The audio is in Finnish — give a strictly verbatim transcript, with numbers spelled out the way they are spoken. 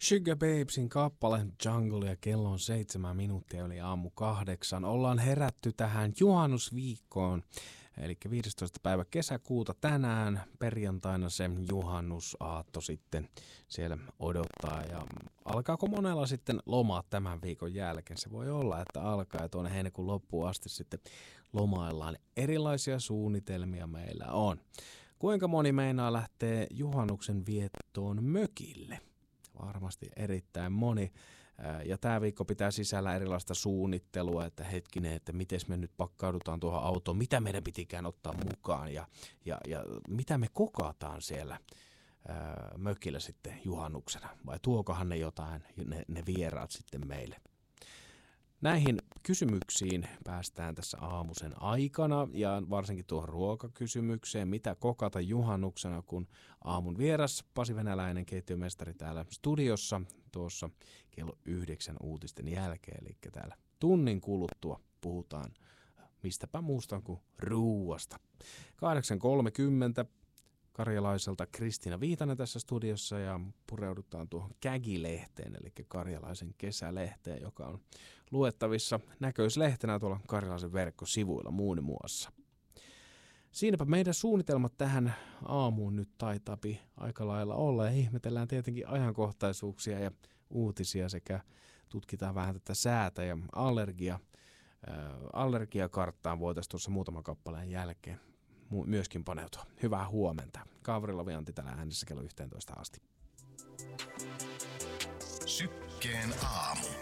Sugababes kappale Jungle ja kello on seitsemän minuuttia yli aamu kahdeksan. Ollaan herätty tähän juhannusviikkoon, eli viidestoista päivä kesäkuuta tänään, perjantaina se juhannusaatto sitten siellä odottaa. Ja alkaako monella sitten lomaa tämän viikon jälkeen? Se voi olla, että alkaa ja tuonne heinäkuun loppuun asti sitten lomaillaan. Erilaisia suunnitelmia meillä on. Kuinka moni meinaa lähtee juhannuksen viettoon mökille? Varmasti erittäin moni. Ja tämä viikko pitää sisällä erilaista suunnittelua, että hetkinen, että miten me nyt pakkaudutaan tuohon autoon, mitä meidän pitikään ottaa mukaan ja, ja, ja mitä me kokataan siellä ää, mökillä sitten juhannuksena. Vai tuokohan ne jotain, ne, ne vieraat sitten meille. Näihin kysymyksiin päästään tässä aamusen aikana ja varsinkin tuohon ruokakysymykseen, mitä kokata juhannuksena, kun aamun vieras Pasi Venäläinen, keittiömestari täällä studiossa tuossa kello yhdeksän uutisten jälkeen. Eli täällä tunnin kuluttua puhutaan mistäpä muusta kuin ruuasta. kahdeksan kolmekymmentä karjalaiselta Kristiina Viitanen tässä studiossa ja pureudutaan tuohon Kägi-lehteen, eli karjalaisen kesälehteen, joka on luettavissa näköislehtenä tuolla karjalaisen verkkosivuilla muun muassa. Siinäpä meidän suunnitelmat tähän aamuun nyt taitaapi aika lailla olla ja ihmetellään tietenkin ajankohtaisuuksia ja uutisia sekä tutkitaan vähän tätä säätä ja allergia, ää, allergiakarttaan voitaisiin tuossa muutaman kappaleen jälkeen myöskin paneutua. Hyvää huomenta. Kaavri Vianti täällä äänessä kello yhteentoista asti. Sykkeen aamu.